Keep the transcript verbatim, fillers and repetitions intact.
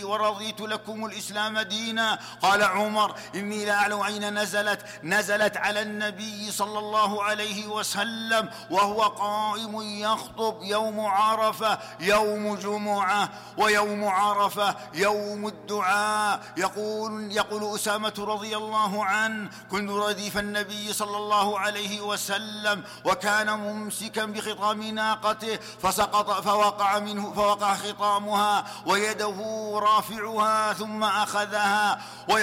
بي ورضيت لكم الإسلام دينا. قال عمر: إني لا أعلم أين نزلت. نزلت على النبي صلى الله عليه وسلم وهو قائم يخطب يوم عرفة يوم جمعة، ويوم عرفة يوم الدعاء. يقول, يقول أسامة رضي الله عنه: كنت رديف النبي صلى الله عليه وسلم وكان ممسكا بخطام ناقته فسقط فوقع منه فوقع خطامها ويده رافعها ثم أخذها